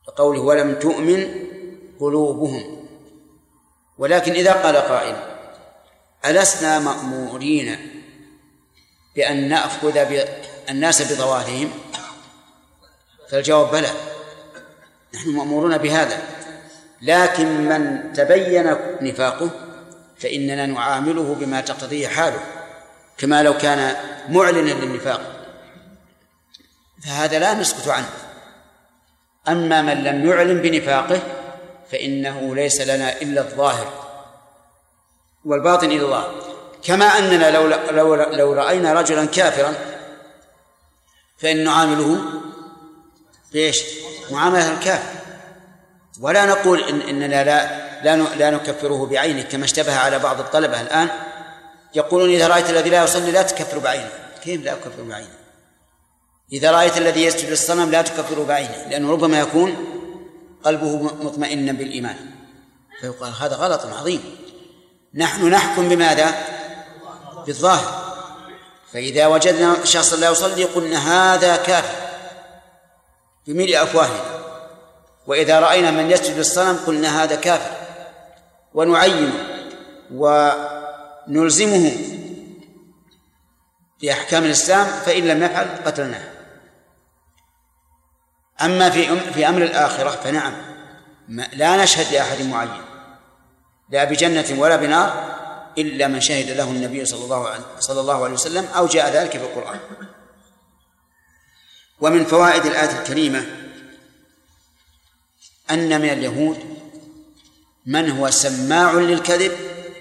قوله ولم تؤمن قلوبهم. ولكن إذا قال قائل ألسنا مأمورين بأن نأخذ الناس بظواهرهم؟ فالجواب بلى، نحن مأمورون بهذا، لكن من تبين نفاقه فإننا نعامله بما تقتضيه حاله، كما لو كان معلنا للنفاق، فهذا لا نسكت عنه. أما من لم يعلن بنفاقه فإنه ليس لنا إلا الظاهر، والباطن إلى الله. كما أننا لو رأينا رجلا كافرا فإن نعامله بإيش؟ معاملة الكافر، ولا نقول إننا لا نكفره بعينه، كما اشتبه على بعض الطلبة الآن يقولون إذا رأيت الذي لا يصلي لا تكفر بعينه. كيف لا أكفر بعينه؟ إذا رأيت الذي يسجد للصنم لا تكفر بعينه، لأنه ربما يكون قلبه مطمئنا بالإيمان، فيقال هذا غلط عظيم. نحن نحكم بماذا؟ بالظاهر. فإذا وجدنا شخصا لا يصلي قلنا هذا كافر بملء أفواهنا، وإذا رأينا من يسجد للصنم قلنا هذا كافر، ونعينه ونلزمه بأحكام الإسلام، فإن لم يفعل قتلناه. أما في أمر الآخرة فنعم، لا نشهد لأحد معين لا بجنة ولا بنار إلا من شهد له النبي صلى الله عليه وسلم أو جاء ذلك في القرآن. ومن فوائد الآية الكريمة أن من اليهود من هو سماع للكذب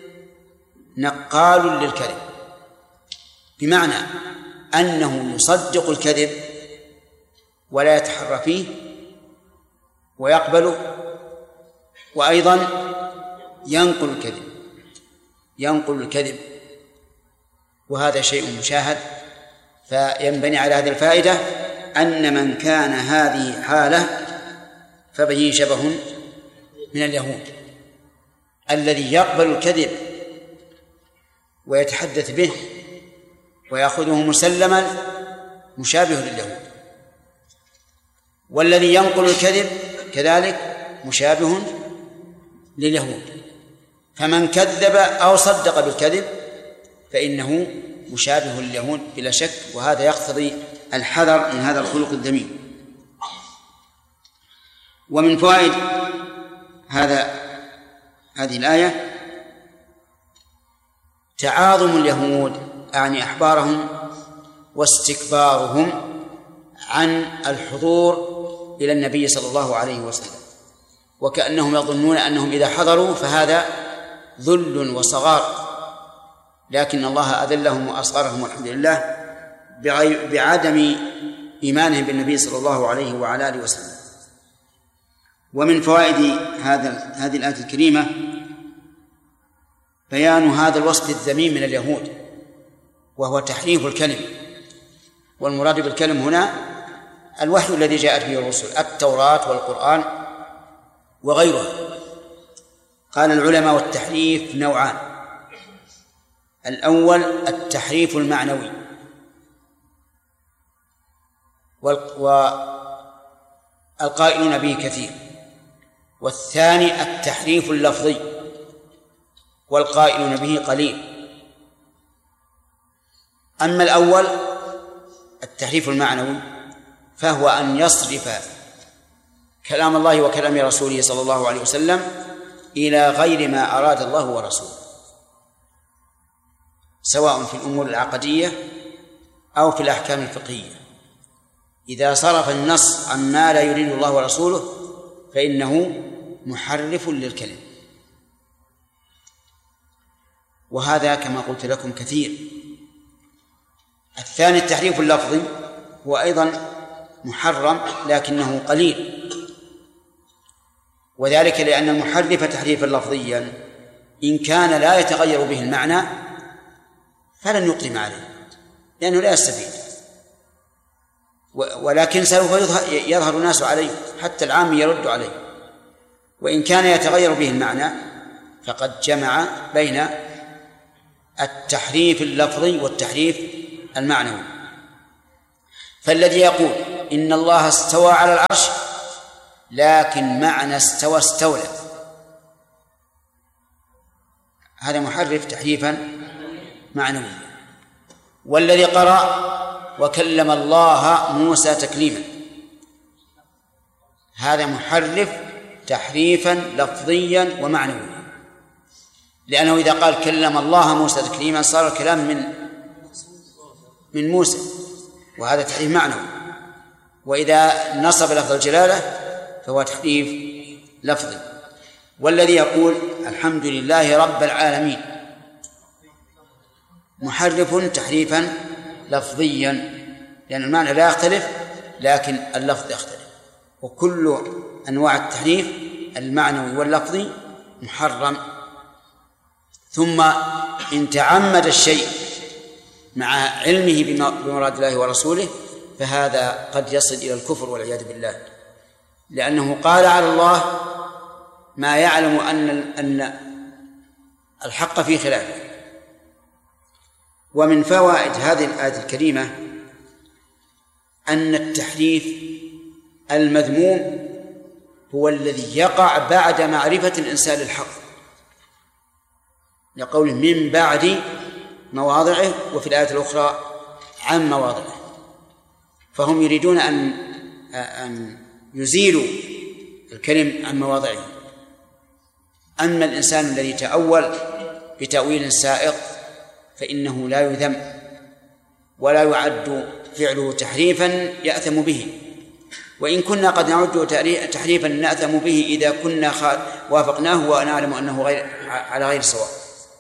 نقال للكذب، بمعنى أنه يصدق الكذب ولا يتحرى فيه ويقبله، وأيضا ينقل الكذب، وهذا شيء مشاهد. فينبني على هذه الفائدة أن من كان هذه حاله فبه شبه من اليهود، الذي يقبل الكذب ويتحدث به ويأخذه مسلما مشابه لليهود، والذي ينقل الكذب كذلك مشابه لليهود. فمن كذب أو صدق بالكذب فإنه مشابه لليهود بلا شك، وهذا يقتضي الحذر من هذا الخلق الذميم. ومن فوائد هذه الآية تعاظم اليهود أعني أحبارهم واستكبارهم عن الحضور إلى النبي صلى الله عليه وسلم، وكأنهم يظنون أنهم إذا حضروا فهذا ذل وصغار، لكن الله أذلهم وأصغرهم والحمد لله بعدم إيمانهم بالنبي صلى الله عليه وعلى آله وسلم. ومن فوائد هذه الآية الكريمة بيان هذا الوصف الذميم من اليهود، وهو تحريف الكلم. والمراد بالكلم هنا الوحي الذي جاءت به الرسل، التوراة والقرآن وغيرها. قال العلماء والتحريف نوعان: الأول التحريف المعنوي، والقائلون به كثير، والثاني التحريف اللفظي والقائلون به قليل. أما الأول التحريف المعنوي فهو أن يصرف كلام الله وكلام رسوله صلى الله عليه وسلم إلى غير ما أراد الله ورسوله، سواء في الأمور العقدية أو في الأحكام الفقهية. إذا صرف النص عما لا يريد الله ورسوله فإنه محرف للكلم، وهذا كما قلت لكم كثير. الثاني التحريف اللفظي هو أيضا محرم لكنه قليل، وذلك لأن المحرف تحريفا لفظيا إن كان لا يتغير به المعنى فلن يقدم عليه لأنه لا يستفيد، ولكن سوف يظهر الناس عليه، حتى العام يرد عليه. وإن كان يتغير به المعنى فقد جمع بين التحريف اللفظي والتحريف المعنوي. فالذي يقول إن الله استوى على العرش لكن معنى استوى استولى، هذا محرف تحريفا معنويا. والذي قرأ وكلم الله موسى تكليما، هذا محرف تحريفا لفظيا ومعنويا، لأنه إذا قال كلم الله موسى تكليما صار الكلام من موسى، وهذا تحريف معنوي. وإذا نصب لفظ الجلالة فهو تحريف لفظي. والذي يقول الحمد لله رب العالمين محرف تحريفا لفظيا، لأن المعنى لا يختلف لكن اللفظ يختلف، وكل أنواع التحريف المعنوي واللفظي محرم. ثم إن تعمد الشيء مع علمه بمراد الله ورسوله فهذا قد يصل إلى الكفر والعياذ بالله، لأنه قال على الله ما يعلم أن الحق في خلافه. ومن فوائد هذه الآية الكريمة أن التحريف المذموم هو الذي يقع بعد معرفة الإنسان للحق، لقوله من بعد مواضعه، وفي الآية الأخرى عن مواضعه، فهم يريدون أن يزيلوا الكلم عن مواضعه. أما الإنسان الذي تأول بتأويل سائق فإنه لا يذم ولا يعد فعله تحريفا يأثم به، وإن كنا قد نعده تحريفا نأثم به إذا كنا وافقناه ونعلم أنه على غير صواب.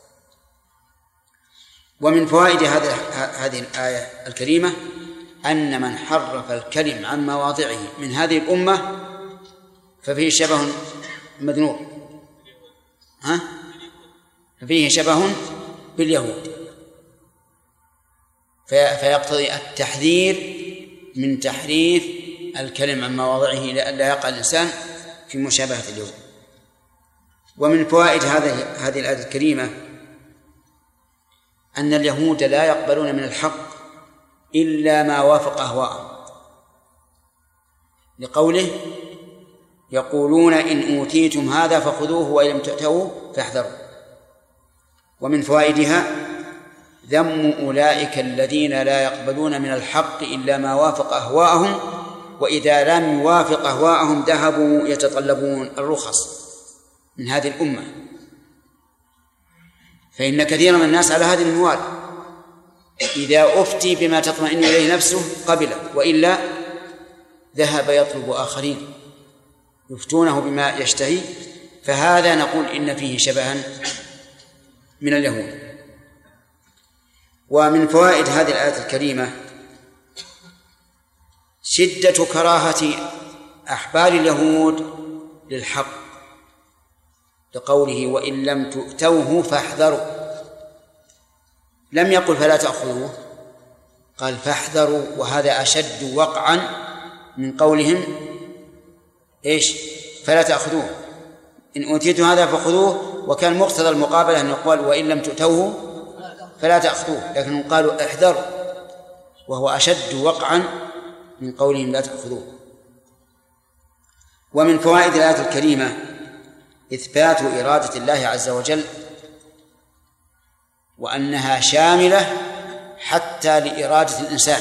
ومن فوائد هذه الآية الكريمة أن من حرف الكلم عن مواضعه من هذه الأمة ففيه شبه مذنوب، ففيه شبه باليهود، فيقتضي التحذير من تحريف الكلم عن مواضعه لئلا يقع الإنسان في مشابهة اليهود. ومن فوائد هذه الآية الكريمة أن اليهود لا يقبلون من الحق إلا ما وافق أهواءهم، لقوله يقولون إن أوتيتم هذا فخذوه وإن لم تؤتوه فاحذروا. ومن فوائدها ذم أولئك الذين لا يقبلون من الحق إلا ما وافق أهواءهم، وإذا لم يوافق أهواءهم ذهبوا يتطلبون الرخص من هذه الأمة، فإن كثيرا من الناس على هذه المنوال، إذا أفتي بما تطمئن إليه نفسه قبله، وإلا ذهب يطلب آخرين يفتونه بما يشتهي، فهذا نقول إن فيه شبها من اليهود. ومن فوائد هذه الآية الكريمة شدة كراهة أحبار اليهود للحق، لقوله وإن لم تؤتوه فاحذروا، لم يقل فلا تأخذوه، قال فاحذروا، وهذا أشد وقعا من قولهم فلا تأخذوه. إن أوتيتم هذا فخذوه، وكان مقتضى المقابلة أن يقال وإن لم تؤتوه فلا تأخذوه، لكنهم قالوا احذروا، وهو أشد وقعا من قولهم لا تأخذوه. ومن فوائد الآية الكريمة إثبات إرادة الله عز وجل، وأنها شاملة حتى لإرادة الإنسان،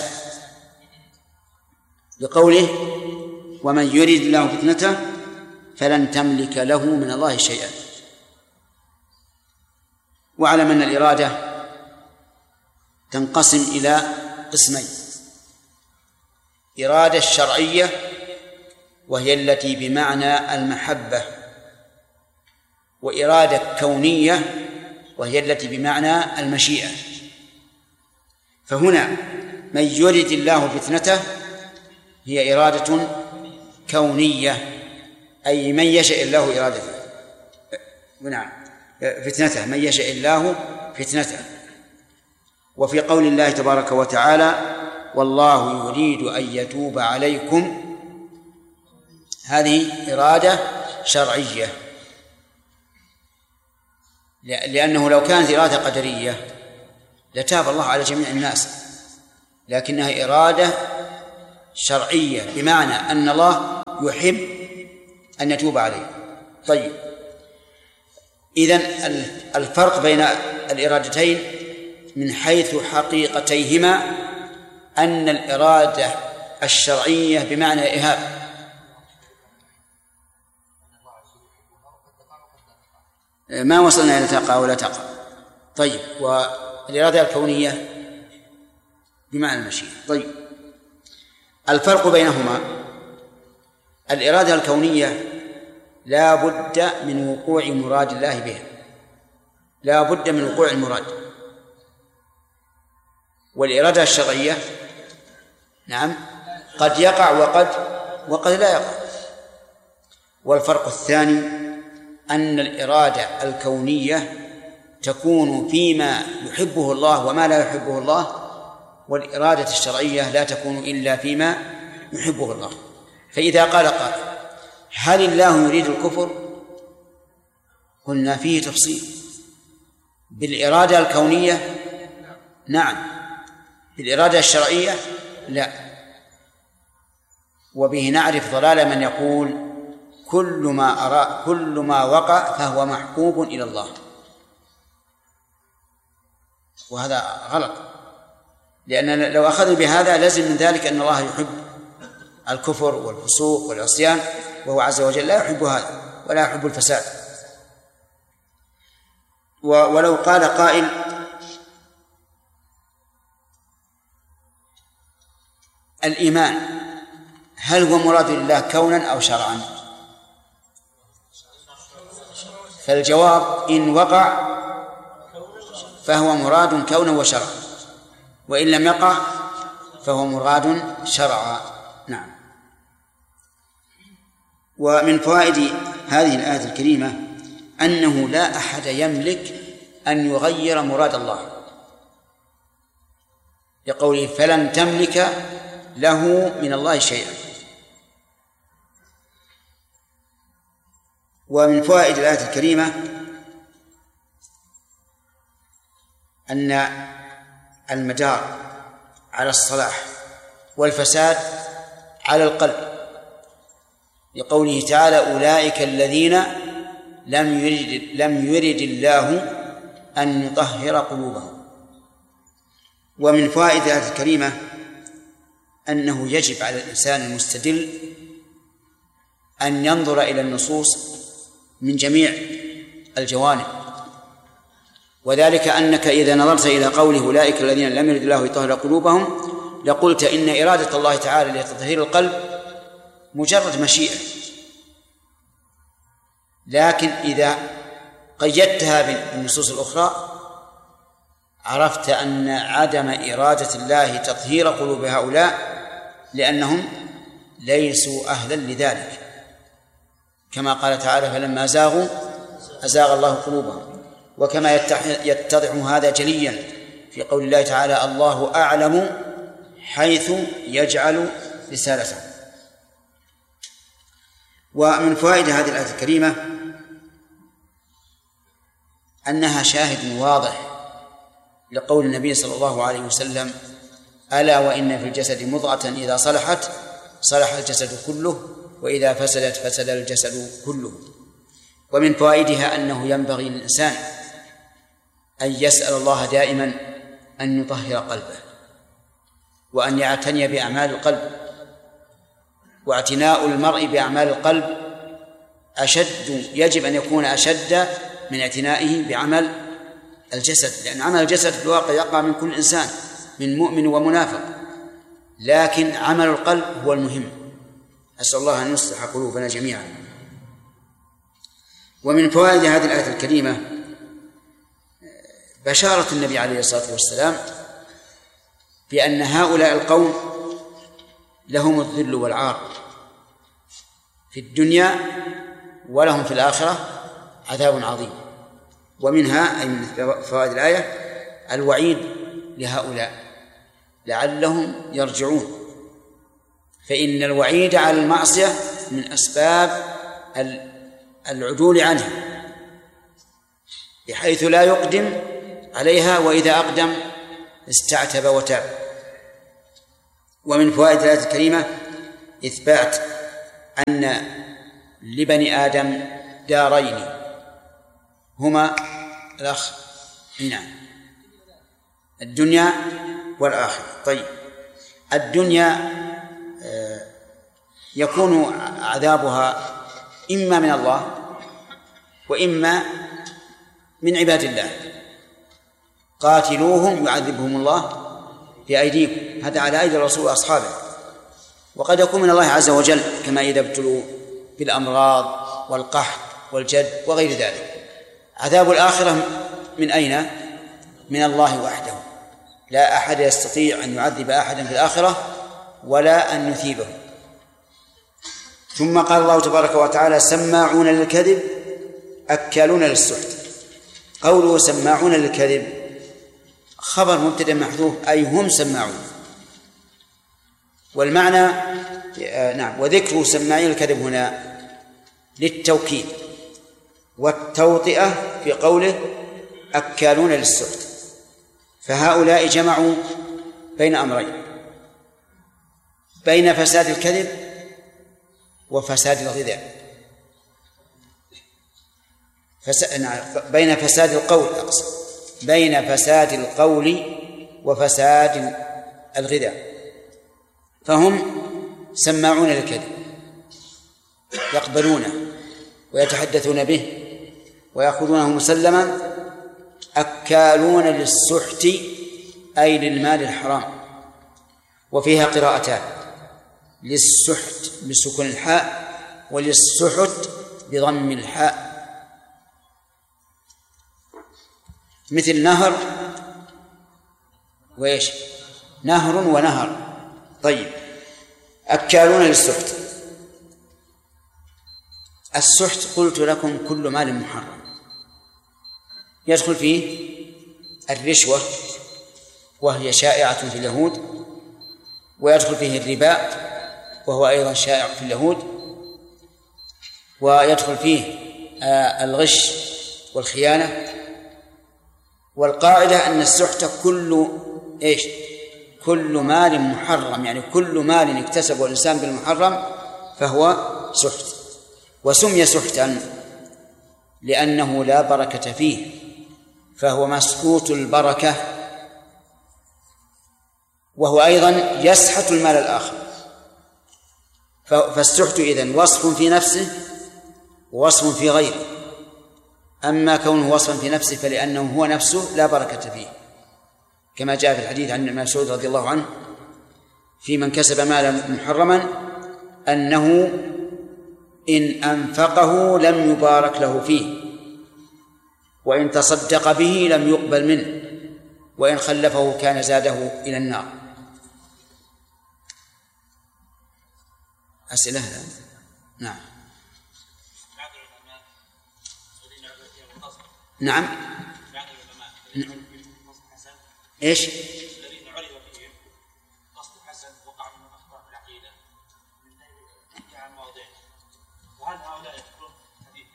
لقوله ومن يريد الله فتنته فلن تملك له من الله شيئا. واعلم أن الإرادة تنقسم إلى قسمين: إرادة شرعية وهي التي بمعنى المحبة، وإرادة كونية وهي التي بمعنى المشيئة. فهنا من يريد الله فتنته هي إرادة كونية، أي من يشاء الله إرادته، نعم فتنته، من يشاء الله فتنته. وفي قول الله تبارك وتعالى والله يريد أن يتوب عليكم، هذه إرادة شرعية، لأنه لو كانت إرادة قدرية لتاب الله على جميع الناس، لكنها إرادة شرعية بمعنى أن الله يحب أن يتوب عليه. طيب، إذن الفرق بين الإرادتين من حيث حقيقتيهما أن الإرادة الشرعية بمعنى إهاب، ما وصلنا إلى تقع ولا تقع. طيب، والإرادة الكونية بمعنى المشيئة. طيب، الفرق بينهما: الإرادة الكونية لا بد من وقوع مراد الله بها، لا بد من وقوع المراد. والإرادة الشرعية نعم قد يقع وقد لا يقع. والفرق الثاني أن الإرادة الكونية تكون فيما يحبه الله وما لا يحبه الله، والإرادة الشرعية لا تكون إلا فيما يحبه الله. فإذا قال قائل: هل الله يريد الكفر؟ قلنا فيه تفصيل. بالإرادة الكونية نعم، بالإرادة الشرعية لا. وبه نعرف ضلال من يقول كل ما وقع فهو محبوب إلى الله، وهذا غلط، لأن لو أخذوا بهذا لازم من ذلك أن الله يحب الكفر والفسوق والعصيان، وهو عز وجل لا يحب هذا ولا يحب الفساد. ولو قال قائل: الإيمان هل هو مراد لله كونا أو شرعا؟ فالجواب: إن وقع فهو مراد كونا وشرعا، وإن لم يقع فهو مراد شرعا. نعم. ومن فوائد هذه الآية الكريمة أنه لا أحد يملك أن يغير مراد الله، لقوله: فلن تملك له من الله شيئا. ومن فوائد الآية الكريمة أن المدار على الصلاح والفساد على القلب، لقوله تعالى: أولئك الذين لم يرد الله أن يطهر قلوبهم. ومن فوائد الآية الكريمة أنه يجب على الإنسان المستدل أن ينظر إلى النصوص من جميع الجوانب، وذلك أنك إذا نظرت إلى قوله أولئك الذين لم يرد الله يطهر قلوبهم لقلت إن إرادة الله تعالى لتطهير القلب مجرد مشيئة، لكن إذا قيدتها بالنصوص الأخرى عرفت أن عدم إرادة الله تطهير قلوب هؤلاء لأنهم ليسوا أهلا لذلك، كما قال تعالى: فلما زاغوا أزاغ الله قلوبهم. وكما يتضح هذا جليا في قول الله تعالى: الله أعلم حيث يجعل رسالته. ومن فوائد هذه الآية الكريمة أنها شاهد واضح لقول النبي صلى الله عليه وسلم: ألا وإن في الجسد مضغة إذا صلحت صلح الجسد كله وإذا فسدت فسد الجسد كله. ومن فوائدها أنه ينبغي للإنسان أن يسأل الله دائما أن يطهر قلبه وأن يعتني بأعمال القلب، واعتناء المرء بأعمال القلب يجب أن يكون أشد من اعتنائه بعمل الجسد، لأن عمل الجسد في الواقع يقع من كل إنسان من مؤمن ومنافق، لكن عمل القلب هو المهم. أسأل الله أن يصلح قلوبنا جميعا. ومن فوائد هذه الآية الكريمة بشارة النبي عليه الصلاة والسلام بأن هؤلاء القوم لهم الذل والعار في الدنيا ولهم في الآخرة عذاب عظيم. ومنها أي من فوائد الآية الوعيد لهؤلاء لعلهم يرجعون، فإن الوعيد على المعصية من أسباب العدول عنها، بحيث لا يقدم عليها، وإذا أقدم استعتب وتاب. ومن فوائد الآية الكريمة إثبات أن لبني آدم دارين هما الأخ نعم الدنيا والآخرة. طيب الدنيا يكون عذابها إما من الله وإما من عباد الله. قاتلوهم يعذبهم الله بأيديكم، هذا على أيدي الرسول وأصحابه. وقد يكون من الله عز وجل كما إذا ابتلوا بالأمراض والقحط والجد وغير ذلك. عذاب الآخرة من أين؟ من الله وحده، لا أحد يستطيع أن يعذب أحدا في الآخرة ولا أن يثيبه. ثم قال الله تبارك وتعالى سماعون للكذب أكالون للسحت. قوله سماعون للكذب خبر مبتدأ محذوف أي هم سماعون، والمعنى نعم وذكر سماعين الكذب هنا للتوكيد والتوطئة في قوله أكالون للسحت. فهؤلاء جمعوا بين أمرين، بين فساد الكذب وفساد الغذاء، بين فساد القول أقصد، بين فساد القول وفساد الغذاء. فهم سماعون للكذب يقبلونه ويتحدثون به ويأخذونه مسلما، أكالون للسحت أي للمال الحرام. وفيها قراءتان، للسحت بسكون الحاء وللسحت بضم الحاء، مثل نهر وإيش نهر ونهر. طيب أكالون للسحت. السحت قلت لكم كل مال محرم، يدخل فيه الرشوة وهي شائعة في اليهود، ويدخل فيه الربا وهو أيضا شائع في اليهود، ويدخل فيه الغش والخيانة. والقاعدة أن السحت كل مال محرم، يعني كل مال اكتسبه الإنسان بالمحرم فهو سحت. وسمي سحتا لأنه لا بركة فيه، فهو مسحوت البركة، وهو أيضا يسحت المال الآخر. فالسحت إذن وصف في نفسه ووصف في غيره. أما كونه وصفا في نفسه فلأنه هو نفسه لا بركة فيه، كما جاء في الحديث عن ابن مسعود رضي الله عنه في من كسب مالا محرما أنه إن أنفقه لم يبارك له فيه، وإن تصدق به لم يقبل منه، وإن خلفه كان زاده إلى النار. أسئلة؟ نعم. نعم. إيش؟ الذين عرف فيهم قصد حسن وقع من أخطاء العقيدة من عن مواضيع، وهل هؤلاء يذكرون حديث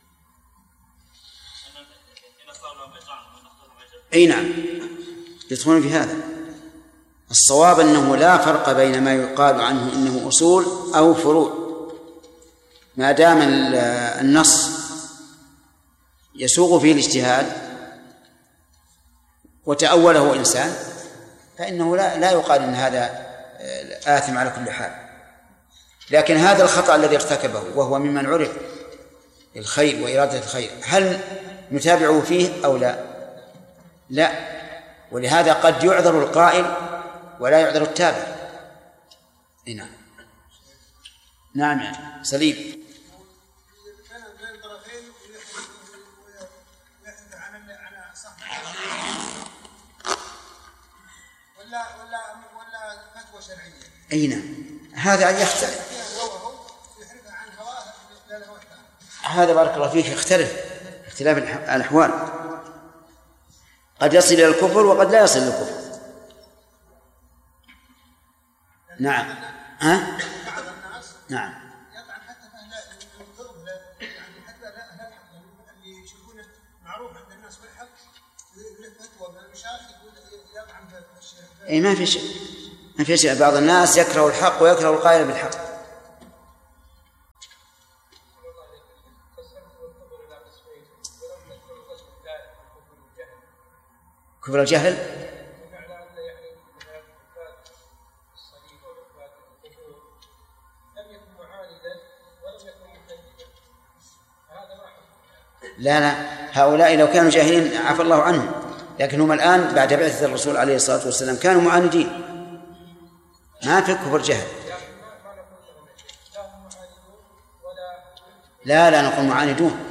إن أصاب لهم أجران وإن أخطأ لهم أجر؟ أي نعم يدخلون في هذا. الصواب أنه لا فرق بين ما يقال عنه إنه أصول أو فروع، ما دام النص يسوغ فيه الاجتهاد وتأوله إنسان فإنه لا يقال إن هذا آثم على كل حال. لكن هذا الخطأ الذي ارتكبه وهو ممن عرف الخير وإرادة الخير، هل نتابعه فيه أو لا؟ لا. ولهذا قد يعذر القائل ولا يعذر التابع. نعم. نعم يعني سليم. أي نعم هذا يختلف. هذا بارك الله فيك يختلف اختلاف الأحوال، قد يصل إلى الكفر وقد لا يصل إلى الكفر. نعم. ها؟ نعم. يطعن حتى الضرب يعني حتى لا اللي يشوفونه معروف عند الناس بالحق فتوى من المشايخ يقول يطعن في الشيء. أي ما في شيء. بعض الناس يكره الحق ويكره القائل بالحق. كفر الجهل لا هؤلاء لو كانوا جاهلين عفى الله عنهم، لكن هم الآن بعد بعثة الرسول عليه الصلاة والسلام كانوا معاندين، ما في كفر جهل. لا نقول معاندون،